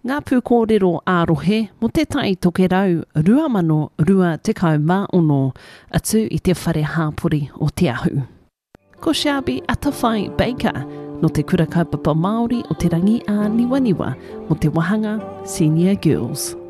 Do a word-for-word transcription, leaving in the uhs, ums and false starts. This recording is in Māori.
Ngā pūkōrero ārohe mo te tai toke rau rua mano rua tekau mā ono atu i te whare hāpori o te ahu. Ko Shelby Atawhai Baker no te kura kaupapa Māori o te rangi a Niwaniwa mo te wahanga Senior Girls.